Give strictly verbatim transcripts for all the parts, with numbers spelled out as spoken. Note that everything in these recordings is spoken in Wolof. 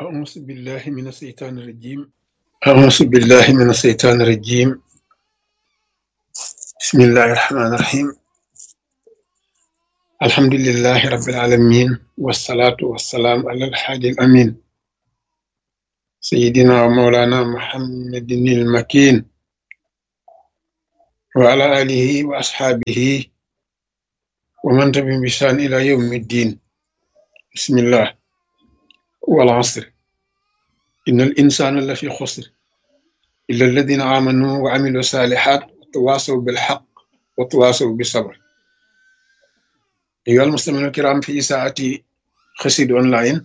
أعوذ بالله من الشيطان الرجيم أعوذ بالله من الشيطان الرجيم بسم الله الرحمن الرحيم الحمد لله رب العالمين والصلاة والسلام على الحادي الأمين سيدنا ومولانا محمد المكين وعلى آله وأصحابه ومن تبعهم بإحسان إلى يوم الدين بسم الله والعصر إن الإنسان لفي خسر إلا الذين آمنوا وعملوا الصالحات وتواصوا بالحق وتواصوا بالصبر أيها المستمعون الكرام في ساعة خسيد أونلاين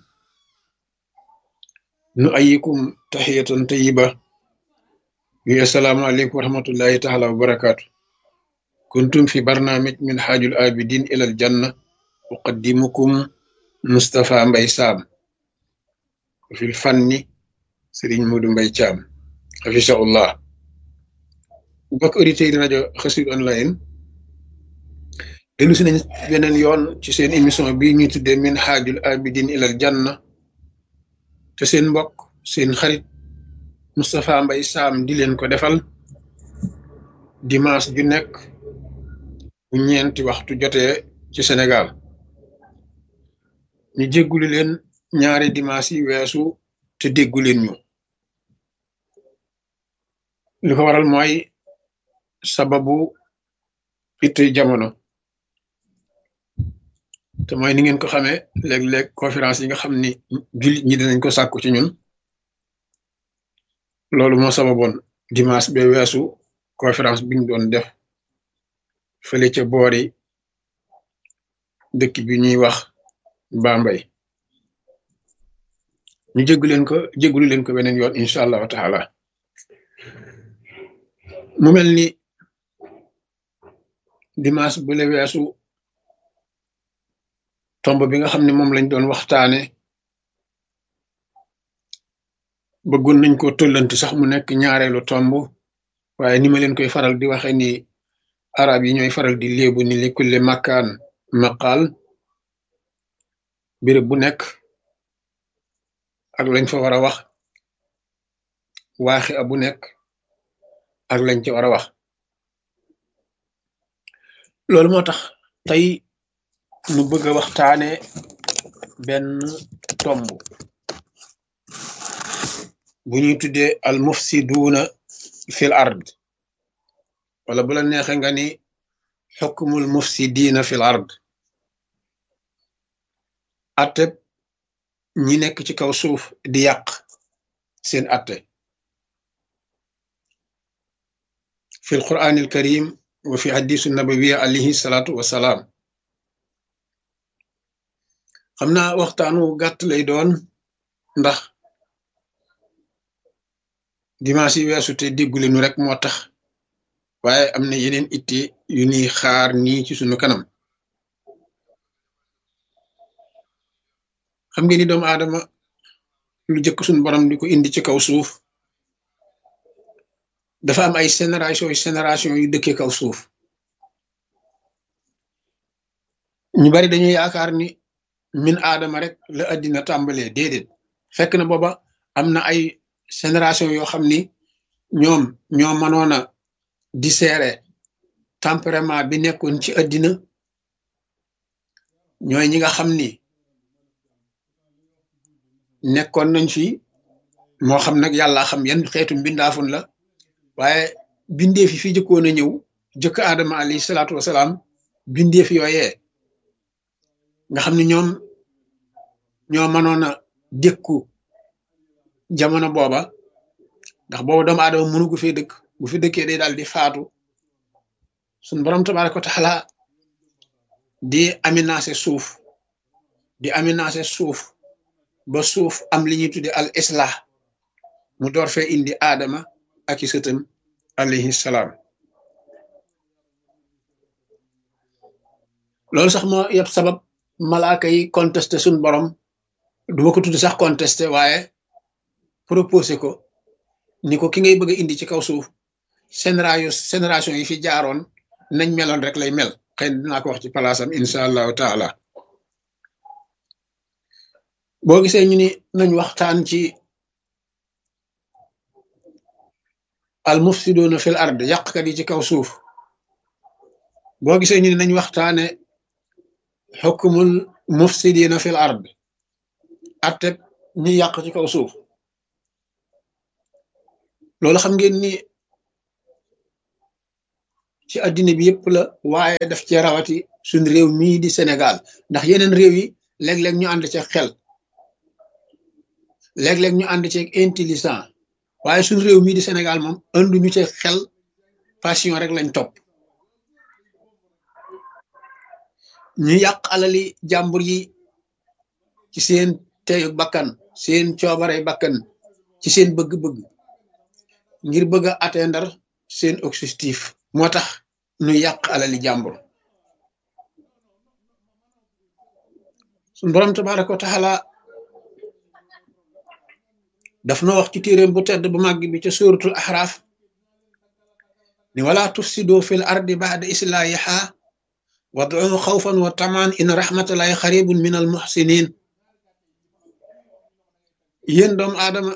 نؤيكم تحية طيبة السلام عليكم ورحمة الله تعالى وبركاته كنتم في برنامج من حاج الآبدين إلى الجنة أقدمكم مصطفى مباي سام وفي الفن سيرين مودو مباي تيام حفظه الله بك أوديتير راجو خسيد أونلاين delu si nañ beneen yoon ci seen émission bi ñuy tuddee min haajul abidin ilal janna te seen mbokk seen xarit Moustapha Mbaye Sam di leen ko defal dimanche ju nekk bu ñeenti waxtu jotee ci Sénégal ñu jégguli leen ñaari dimanche yi weesu te déggu leen ñu li ko waral mooy sababu itte jamono te mooy ni ngeen ko xamee léeg-léeg conférence yi nga xam ni jullit ñi dinañ ko sàkku ci ñun loolu moo sababoon dimanche ba weesu conférence bi ñu doon def fële ca boori dëkk bi ñuy wax Bambey ñu jéggu leen ko jéggulu leen ko beneen yoon incha allahu taala mu mel ni dimanche bu le weesu tomb bi nga xam ne moom lañ doon waxtaane bëggoon nañ ko tollanti sax mu nekk ñaareelu tomb waaye ni ma leen koy faral di waxe ni arab yi ñooy faral di léebu ni li kulle makkaan maqaal béréb bu nekk ak lañ fa war a wax waaxi a bu nekk ak lañ ci war a wax loolu moo tax tey nu bëgg a waxtaane benn tomb bu ñuy tuddee al mufsiduuna fil ard wala bu la neexe nga ni xukmul mufsidiina fil ard atte ñi nekk ci kaw suuf di yàq seen atte fil quraanil karim wa fi hadisu nabawiya alayhi salaatu wasalaam xam naa waxtaanu gàtt lay doon ndax dimanche yi weesu te déggule nu rek moo tax waaye am na yeneen itte yu ñuy xaar nii ci sunu kanam xam ngeen ni doomu aadama lu jëkk sunu borom di ko indi ci kaw suuf dafa am ay génération yu génération yu dëkkee kaw suuf ñu bari dañuy yaakaar ni min aadama rek la addina tàmbalee déedéet fekk na booba am na ay génération yoo xam ni ñoom ñoo mënoon a dissérer tempérament bi nekkoon ci addina ñooy ñi nga xam ni nekkoon nañ fi moo xam nag yàlla xam yan xeetu mbindaafun la waaye bindeef yi fi jëkkoon a ñëw jëkk aadama alayhi salaatu wasalaam bindeef yooyee nga xam ne ñoom ñoo mënoon a dékku jamono booba ndax booba doomu aadama mënu gu fee dëkk bu fi dëkkee day daal di faatu suñ borom tabaaraka wa taala di aménager suuf di aménager suuf ba suuf am li ñuy tudde al islah mu door fee indi aadama ak i sëtam alayhi salaam loolu sax moo yëpp sabab malaaka yi contesté suñ borom duma ko tudd sax contesté waaye proposé ko ni ko ki ngay bëgg a indi ci kaw suuf génération génération yi fi jaaroon nañ meloon rek lay mel xëy na dinaa ko wax ci palaasam incha allahu taala boo gisee ñu ni nañ waxtaan ci al mufsiduna fil ard yàqkat yi ci kaw suuf boo gisee ñu ni nañ waxtaane xukmul mufsidina fil ard atteb ñi yàq ci kaw suuf loolu xam ngeen ni ci addina bi yëpp la waaye daf cee rawati suñ réew mii di Sénégal ndax yeneen réew yi léeg-léeg ñu ànd ci xel léeg-léeg ñu ànd ci intelligent waaye suñ réew mii di Sénégal moom andu ñu ci xel passion rek lañ topp ñu yàq alali jàmbur yi ci seen teyu bakkan seen coobare bakkan ci seen bëgg-bëgg ngir bëgg a atteindre seen objectif moo tax ñu yàq alali jàmbur suñ borom tabaraka wa taala daf na wax ci téeréem bu tedd bu màgg bi ca suratul ahraaf ni wala tufsidu fil ardi ba'da islahiha wad'u xawfan wa tamaan in rahmatullahi xaribun min al muhsinin yéen doomu aadama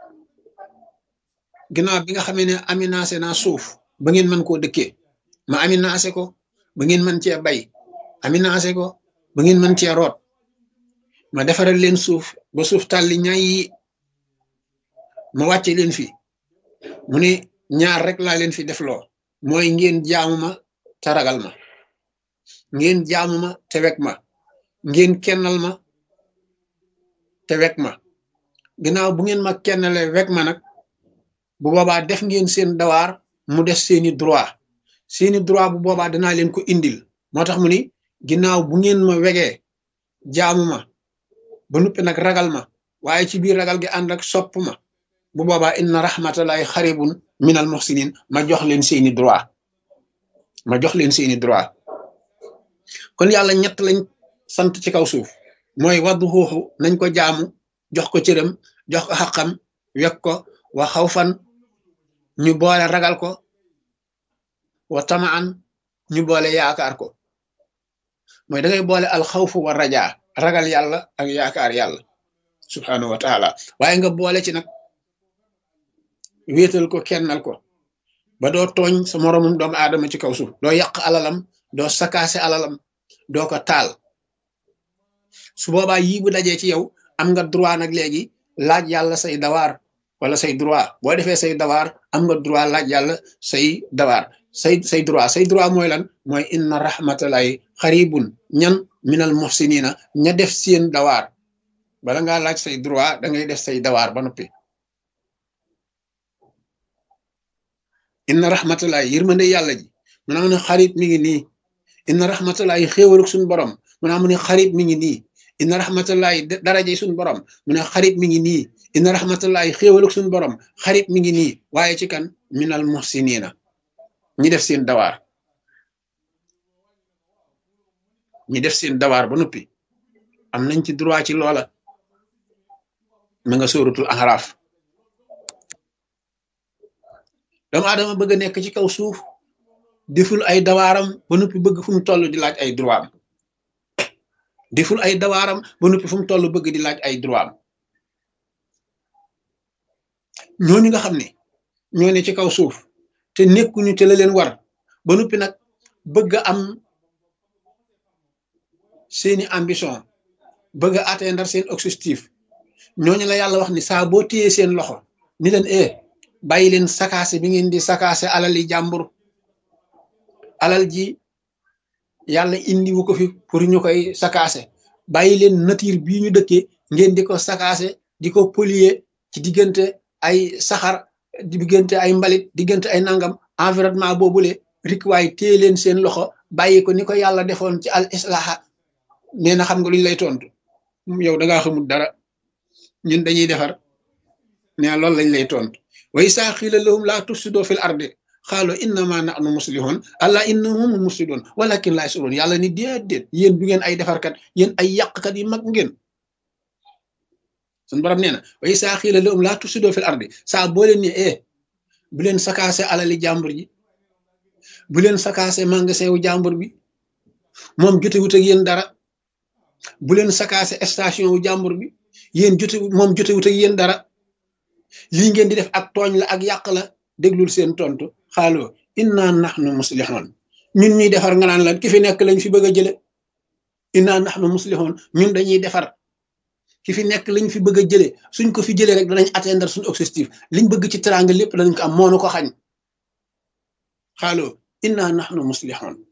ginnaaw bi nga xamee ne aminaase naa suuf ba ngeen mën koo dëkkee ma aminaase ko ba ngeen mën cee bay aminaase ko ba ngeen mën cee root ma defaral leen suuf ba suuf tàlli ñaay yi ma wàcce leen fi mu ne ñaar rek laa leen fi def loo mooy ngeen jaamu ma te ragal ma ngeen jaamu ma te wek ma ngeen kennal ma te wek ma ginnaaw bu ngeen ma kennale wek ma nag bu boobaa def ngeen seen dawaar mu des seeni droit seeni droit bu boobaa danaa leen ko indil moo tax mu ni ginnaaw bu ngeen ma wegee jaamu ma ba nuppi nag ragal ma waaye ci biir ragal gi ànd ak sopp ma bu boobaa inna rahmatallahi xaribun minal muhsinin ma jox leen seeni droit ma jox leen seeni droit kon yàlla ñett lañ sant ci kaw suuf mooy waddu xuuxu nañ ko jaamu jox ko cëram jox ko xaqam wek ko wa xawfan ñu boole ragal ko wa tamaan ñu boole yaakaar ko mooy da ngay boole alxawfu wa rajaa ragal yàlla ak yaakaar yàlla subhanahu wa taala waaye nga boole ci nag wéetal ko kennal ko ba doo tooñ sa moroomum doomu aadama ci kaw suuf doo yàq alalam doo sakaase alalam doo ko taal su boobaa yii bu dajee ci yow am nga droit nag léegi laaj yàlla say dawaar wala say droit boo defee say dawaar am nga droit laaj yàlla say dawaar say say droit say droit mooy lan mooy inna rahmatallahi xaribun ñan minal muhsinina ña def seen dawaar bala ngaa laaj say droit da ngay def say dawaar ba noppi inna rahmatallahi yërmande yàlla ji mu naa mu ne xarit mi ngi nii inna rahmatallahi xéewaluk suñu borom mu naa mu ne xarit mi ngi nii inna rahmatallahi daraje suñu borom mu ne xarit mi ngi nii inna rahmatallahi xéewaluk suñu borom xarit mi ngi nii waaye ci kan minal muhsinina ñi def seen dawaar ñi def seen dawaar ba noppi am nañ ci droit ci loola ma nga sóoratul Ahraaf doomu aadama bëgg a nekk ci kaw suuf deful ay dawaaram ba noppi bëgg fu mu toll di laaj ay droit am deful ay dawaaram ba noppi fu mu toll bëgg di laaj ay droit am ñooñu nga xam ne ñoo ne ci kaw suuf te nekkuñu te la leen war ba noppi nag bëgg a am seeni ambition bëgg a atteindre seen objectif ñooñu la yàlla wax ni saa boo téyee seen loxo ni leen eh bàyyi leen sakaase bi ngeen di sakaase alali jàmbur alal ji yàlla indi wu ko fi pour ñu koy sakaase bàyyi leen nature bii ñu dëkkee ngeen di ko sakaase di ko polluer ci diggante ay saxar diggante ay mbalit diggante ay nangam environnement boobule rik waaye téye leen seen loxo bàyyi ko ni ko yàlla defoon ci al islaha nee na xam nga luñ lay tontu yow da ngaa xamul dara ñun dañuy defar nee loolu lañ lay tontu wa isaa qiila lahum laa tufsidu fil ardi qaalu innama nahnu muslihun alla innahum mufsidun walakin laa yashurun yàlla ni déedéet yéen du ngeen ay defarkat yéen ay yàqkat yi mag ngeen suñu borom nee na wa isaa qiila lahum laa tufsidu fil ardi saa boo leen ni eh bu leen sakaase alali jàmbur ji bu leen sakaase magasin wu jàmbur bi moom jotewut ak yéen dara bu leen sakaase station wu jàmbur bi yéen jote moom jotewut ak yéen dara lii ngeen di def ak tooñ la ak yàq la déglul seen tontu xaaloo inna nahnu muslixoon ñun ñuy defar nga naan lan ki fi nekk lañ fi bëgg a jële inna nahnu muslixoon ñun dañuy defar ki fi nekk lañ fi bëgg a jële suñ ko fi jëlee rek danañ atteindre suñu objectif liñ bëgg ci teraanga lépp danañ ko am moonu ko xañ xaaloo inna nahnu muslixoon